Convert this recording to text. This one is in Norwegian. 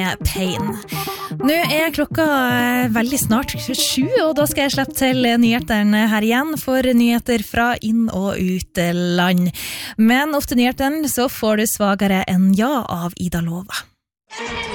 Pain. Nå klokka veldig snart 7, og da skal jeg slippe til nyhetene her igjen for nyheter fra inn- og utland. Men ofte nyhetene så får du svagere enn ja av Ida Lova.